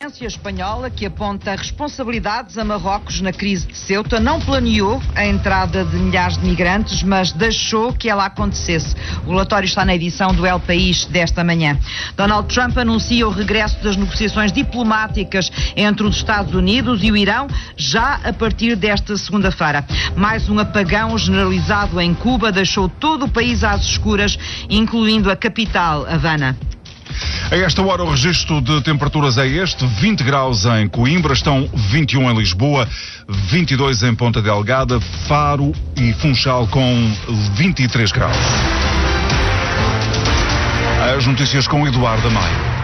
A agência espanhola, que aponta responsabilidades a Marrocos na crise de Ceuta, não planeou a entrada de milhares de migrantes, mas deixou que ela acontecesse. O relatório está na edição do El País desta manhã. Donald Trump anuncia o regresso das negociações diplomáticas entre os Estados Unidos e o Irão já a partir desta segunda-feira. Mais um apagão generalizado em Cuba deixou todo o país às escuras, incluindo a capital, Havana. A esta hora o registro de temperaturas é este: 20 graus em Coimbra, estão 21 em Lisboa, 22 em Ponta Delgada, Faro e Funchal com 23 graus. As notícias com Eduardo Maia.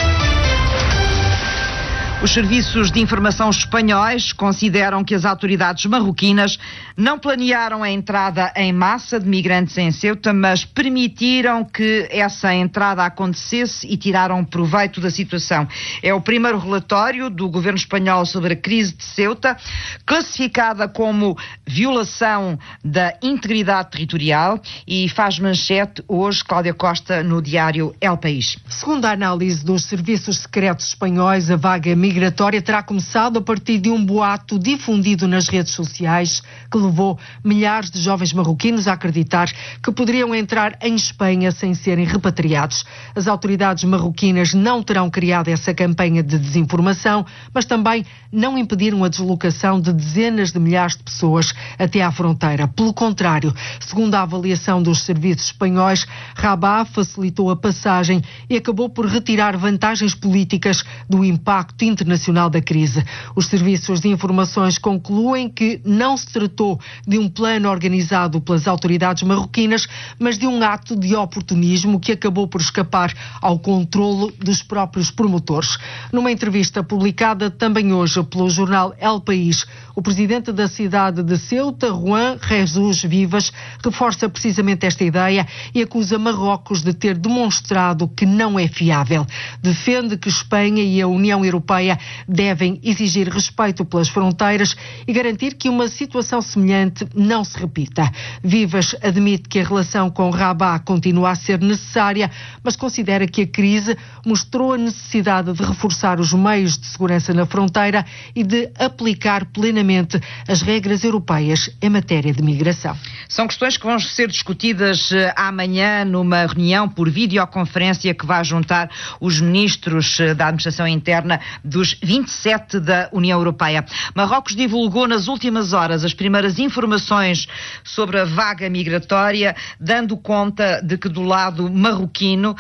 Os serviços de informação espanhóis consideram que as autoridades marroquinas não planearam a entrada em massa de migrantes em Ceuta, mas permitiram que essa entrada acontecesse e tiraram proveito da situação. É o primeiro relatório do governo espanhol sobre a crise de Ceuta, classificada como violação da integridade territorial, e faz manchete hoje Cláudia Costa no diário El País. Segundo a análise dos serviços secretos espanhóis, a vaga migratória terá começado a partir de um boato difundido nas redes sociais que levou milhares de jovens marroquinos a acreditar que poderiam entrar em Espanha sem serem repatriados. As autoridades marroquinas não terão criado essa campanha de desinformação, mas também não impediram a deslocação de dezenas de milhares de pessoas até à fronteira. Pelo contrário, segundo a avaliação dos serviços espanhóis, Rabat facilitou a passagem e acabou por retirar vantagens políticas do impacto internacional da crise. Os serviços de informações concluem que não se tratou de um plano organizado pelas autoridades marroquinas, mas de um ato de oportunismo que acabou por escapar ao controlo dos próprios promotores. Numa entrevista publicada também hoje pelo jornal El País, o presidente da cidade de Ceuta, Juan Jesus Vivas, reforça precisamente esta ideia e acusa Marrocos de ter demonstrado que não é fiável. Defende que Espanha e a União Europeia devem exigir respeito pelas fronteiras e garantir que uma situação semelhante não se repita. Vivas admite que a relação com Rabat continua a ser necessária, mas considera que a crise mostrou a necessidade de reforçar os meios de segurança na fronteira e de aplicar plenamente as regras europeias em matéria de migração. São questões que vão ser discutidas amanhã numa reunião por videoconferência que vai juntar os ministros da Administração Interna dos 27 da União Europeia. Marrocos divulgou nas últimas horas as primeiras informações sobre a vaga migratória, dando conta de que do lado marroquino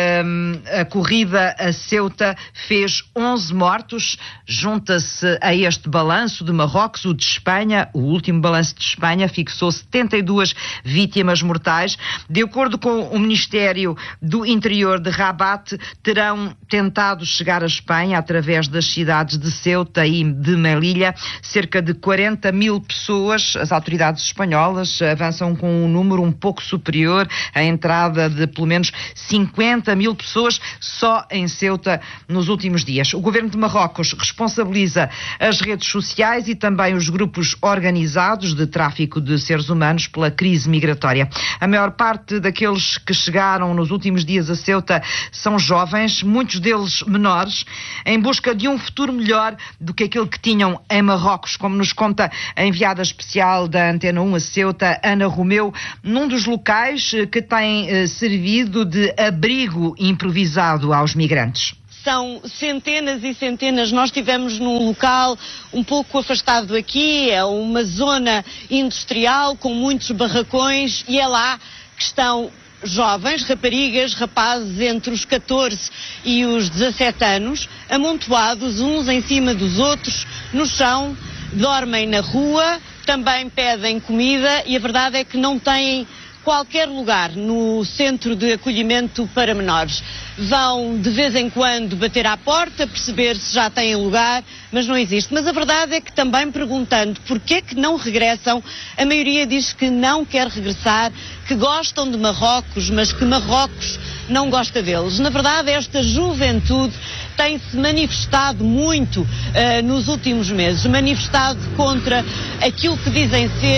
a corrida a Ceuta fez 11 mortos. Junta-se a este balanço de Marrocos o de Espanha. O último balanço de Espanha fixou 72 vítimas mortais. De acordo com o Ministério do Interior de Rabat, terão tentado chegar à Espanha através das cidades de Ceuta e de Melilla cerca de 40 mil pessoas. As autoridades espanholas avançam com um número um pouco superior à entrada de pelo menos 50 mil pessoas só em Ceuta nos últimos dias. O governo de Marrocos responsabiliza as redes sociais e também os grupos organizados de tráfico de seres humanos pela crise migratória. A maior parte daqueles que chegaram nos últimos dias a Ceuta são jovens, muitos deles menores, em busca de um futuro melhor do que aquele que tinham em Marrocos, como nos conta a enviada especial da Antena 1 a Ceuta, Ana Romeu, num dos locais que tem servido de abrigo improvisado aos migrantes. São centenas e centenas. Nós estivemos num local um pouco afastado aqui, é uma zona industrial com muitos barracões, e é lá que estão jovens, raparigas, rapazes entre os 14 e os 17 anos, amontoados uns em cima dos outros, no chão, dormem na rua, também pedem comida, e a verdade é que não têm qualquer lugar no centro de acolhimento para menores. Vão de vez em quando bater à porta, perceber se já têm lugar, mas não existe. Mas a verdade é que também perguntando porquê que não regressam, a maioria diz que não quer regressar, que gostam de Marrocos, mas que Marrocos não gosta deles. Na verdade, esta juventude tem-se manifestado muito nos últimos meses, manifestado contra aquilo que dizem ser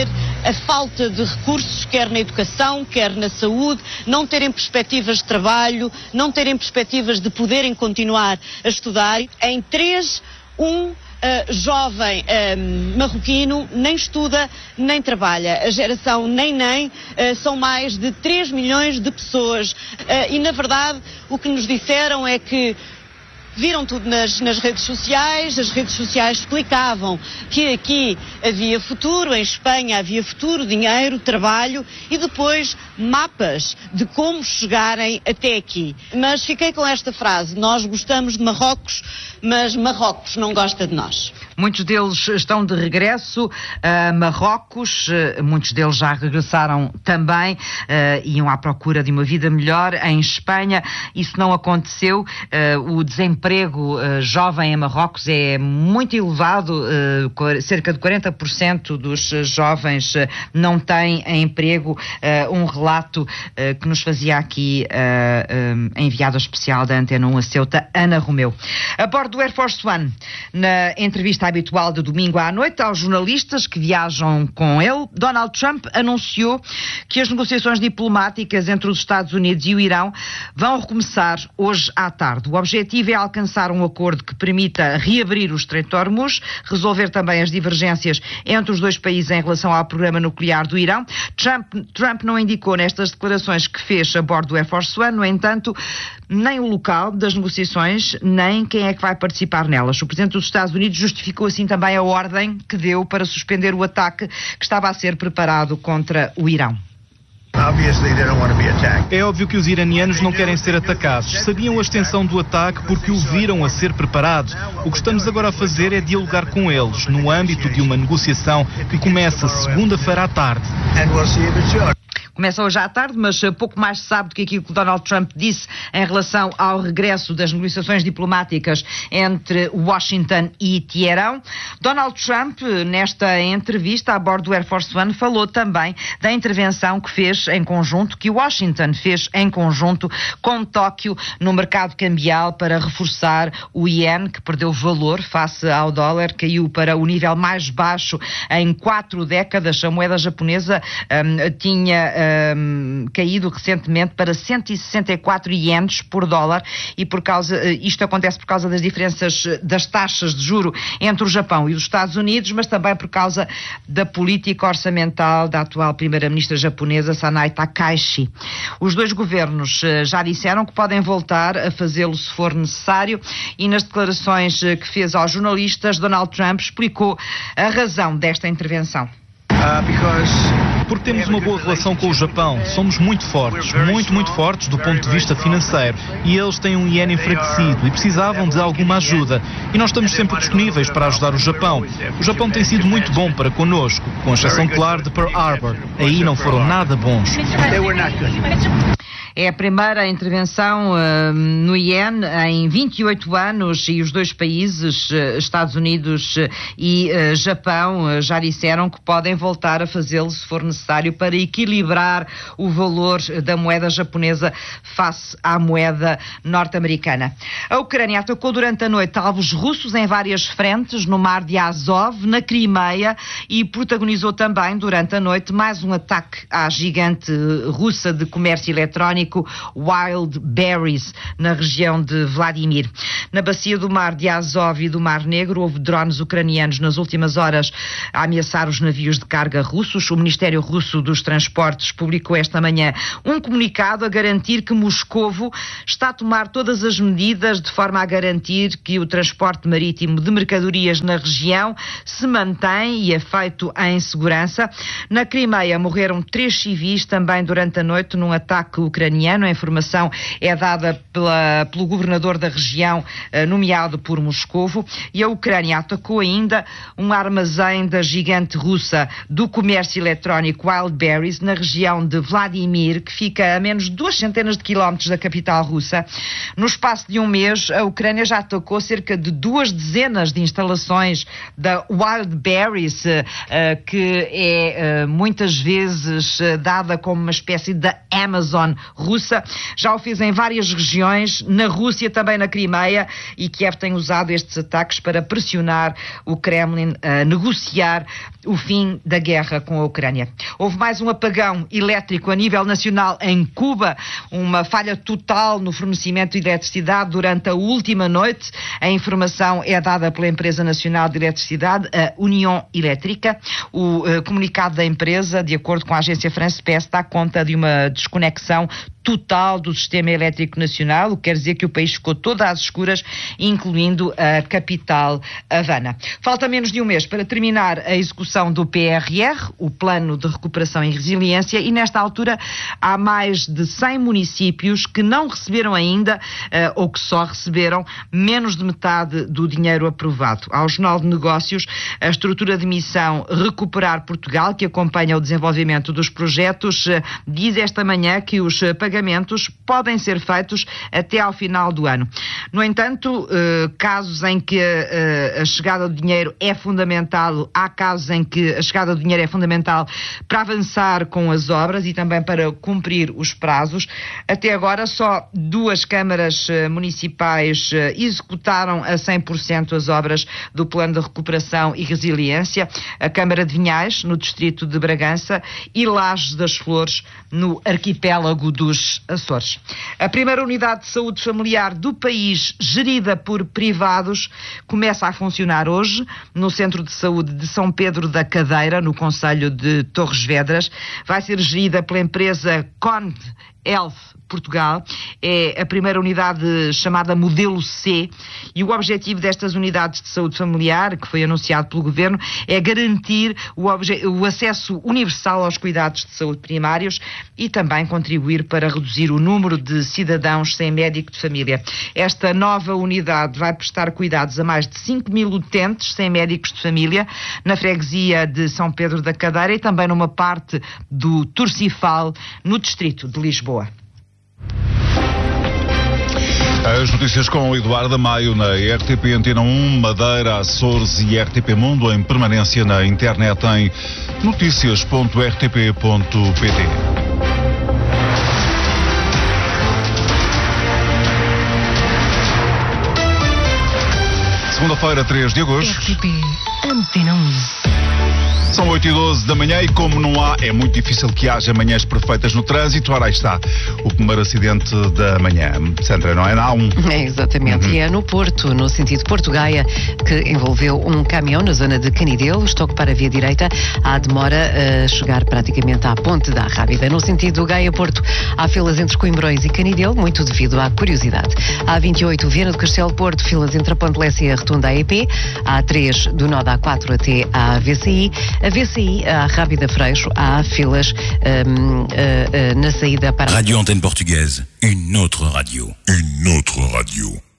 a falta de recursos, quer na educação, quer na saúde, não terem perspectivas de trabalho, não terem perspectivas de poderem continuar a estudar. Em 3, jovem marroquino nem estuda nem trabalha. A geração nem são mais de 3 milhões de pessoas e na verdade o que nos disseram é que viram tudo nas redes sociais, as redes sociais explicavam que aqui havia futuro, em Espanha havia futuro, dinheiro, trabalho e depois mapas de como chegarem até aqui. Mas fiquei com esta frase: nós gostamos de Marrocos, mas Marrocos não gosta de nós. Muitos deles estão de regresso a Marrocos, muitos deles já regressaram também, iam à procura de uma vida melhor em Espanha. Isso não aconteceu. O desemprego jovem em Marrocos é muito elevado, cerca de 40% dos jovens não têm emprego. Um relato que nos fazia aqui a enviada especial da Antena 1 a Ceuta, Ana Romeu. A bordo do Air Force One, na entrevista habitual de domingo à noite aos jornalistas que viajam com ele, Donald Trump anunciou que as negociações diplomáticas entre os Estados Unidos e o Irão vão recomeçar hoje à tarde. O objetivo é alcançar um acordo que permita reabrir o Estreito de Hormuz, resolver também as divergências entre os dois países em relação ao programa nuclear do Irão. Trump não indicou nestas declarações que fez a bordo do Air Force One, no entanto, nem o local das negociações, nem quem é que vai participar nelas. O Presidente dos Estados Unidos justificou assim também a ordem que deu para suspender o ataque que estava a ser preparado contra o Irão. É óbvio que os iranianos não querem ser atacados. Sabiam a extensão do ataque porque o viram a ser preparado. O que estamos agora a fazer é dialogar com eles, no âmbito de uma negociação que começa segunda-feira à tarde. Começa hoje à tarde, mas pouco mais se sabe do que aquilo que Donald Trump disse em relação ao regresso das negociações diplomáticas entre Washington e Teherão. Donald Trump, nesta entrevista a bordo do Air Force One, falou também da intervenção que fez em conjunto, que Washington fez em conjunto com Tóquio no mercado cambial para reforçar o iene, que perdeu valor face ao dólar, caiu para o nível mais baixo em 4 décadas. A moeda japonesa tinha caído recentemente para 164 ienes por dólar e isto acontece por causa das diferenças das taxas de juro entre o Japão e os Estados Unidos, mas também por causa da política orçamental da atual primeira-ministra japonesa Sanai Takaichi. Os dois governos já disseram que podem voltar a fazê-lo se for necessário e nas declarações que fez aos jornalistas, Donald Trump explicou a razão desta intervenção. Porque temos uma boa relação com o Japão. Somos muito fortes do ponto de vista financeiro. E eles têm um iene enfraquecido e precisavam de alguma ajuda. E nós estamos sempre disponíveis para ajudar o Japão. O Japão tem sido muito bom para connosco, com exceção, claro, de Pearl Harbor. Aí não foram nada bons. É a primeira intervenção no iene em 28 anos e os dois países, Estados Unidos e Japão, já disseram que podem voltar a fazê-lo se for necessário para equilibrar o valor da moeda japonesa face à moeda norte-americana. A Ucrânia atacou durante a noite alvos russos em várias frentes no mar de Azov, na Crimeia, e protagonizou também durante a noite mais um ataque à gigante russa de comércio eletrónico Wild Berries, na região de Vladimir. Na bacia do mar de Azov e do Mar Negro, houve drones ucranianos nas últimas horas a ameaçar os navios de carga russos. O Ministério Russo dos Transportes publicou esta manhã um comunicado a garantir que Moscovo está a tomar todas as medidas de forma a garantir que o transporte marítimo de mercadorias na região se mantém e é feito em segurança. Na Crimeia morreram 3 civis também durante a noite num ataque ucraniano. A informação é dada pelo governador da região, nomeado por Moscovo, e a Ucrânia atacou ainda um armazém da gigante russa do comércio eletrónico Wild Berries, na região de Vladimir, que fica a menos de 200 quilómetros da capital russa. No espaço de um mês, a Ucrânia já atacou cerca de 2 dezenas de instalações da Wild Berries, que é muitas vezes dada como uma espécie de Amazon russa. Já o fez em várias regiões, na Rússia, também na Crimeia, e Kiev tem usado estes ataques para pressionar o Kremlin a negociar o fim da guerra com a Ucrânia. Houve mais um apagão elétrico a nível nacional em Cuba, uma falha total no fornecimento de eletricidade durante a última noite. A informação é dada pela Empresa Nacional de Eletricidade, a União Elétrica. O comunicado da empresa, de acordo com a agência France Press, dá conta de uma desconexão total do sistema elétrico nacional, o que quer dizer que o país ficou todo às escuras, incluindo a capital Havana. Falta menos de um mês para terminar a execução do PRR, o Plano de Recuperação e Resiliência, e nesta altura há mais de 100 municípios que não receberam ainda, ou que só receberam menos de metade do dinheiro aprovado. Ao Jornal de Negócios, a estrutura de missão Recuperar Portugal, que acompanha o desenvolvimento dos projetos, diz esta manhã que os pagamentos podem ser feitos até ao final do ano. No entanto, casos em que a chegada do dinheiro é fundamental, há casos em que a chegada do dinheiro é fundamental para avançar com as obras e também para cumprir os prazos. Até agora, só 2 câmaras municipais executaram a 100% as obras do Plano de Recuperação e Resiliência, a Câmara de Vinhais, no distrito de Bragança, e Lajes das Flores, no arquipélago dos Açores. A primeira unidade de saúde familiar do país, gerida por privados, começa a funcionar hoje no Centro de Saúde de São Pedro da Cadeira, no concelho de Torres Vedras. Vai ser gerida pela empresa Conde Health Portugal. É a primeira unidade chamada Modelo C, e o objetivo destas unidades de saúde familiar, que foi anunciado pelo Governo, é garantir o acesso universal aos cuidados de saúde primários e também contribuir para reduzir o número de cidadãos sem médico de família. Esta nova unidade vai prestar cuidados a mais de 5.000 utentes sem médicos de família na freguesia de São Pedro da Cadeira e também numa parte do Turcifal, no distrito de Lisboa. As notícias com Eduardo Maio na RTP Antena 1, Madeira, Açores e RTP Mundo, em permanência na internet em noticias.rtp.pt. Segunda-feira, 3 de agosto. RTP Antena 1. São 8h12 da manhã e como não há, é muito difícil que haja manhãs perfeitas no trânsito. Ora, aí está o primeiro acidente da manhã. Sandra, não é? Não há um. É, exatamente. E é no Porto, no sentido Porto-Gaia, que envolveu um caminhão na zona de Canidelo. Estoque para a via direita. Há demora a chegar praticamente à Ponte da Rábida. No sentido Gaia-Porto, há filas entre Coimbrões e Canidelo, muito devido à curiosidade. Há 28, Viana do Castelo-Porto, filas entre a Ponte Lessa e a Rotunda AEP. Há 3, do nó da A4 até à VCI. A VCI, a Rábida Freixo, há filas na saída para... Radio Antenne Portugaise, une autre radio. Une autre radio.